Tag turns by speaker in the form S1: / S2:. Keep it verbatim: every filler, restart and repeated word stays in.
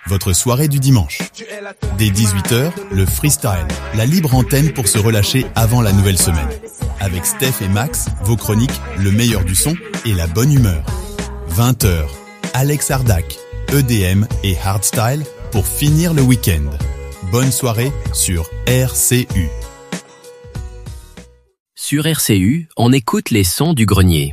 S1: votre soirée du dimanche. Dès dix-huit heures, le freestyle, la libre antenne pour se relâcher avant la nouvelle semaine. Avec Steph et Max, vos chroniques, le meilleur du son et la bonne humeur. vingt heures, Alex Ardac, E D M et Hardstyle pour finir le week-end. Bonne soirée sur R C U.
S2: Sur R C U, on écoute les sons du grenier.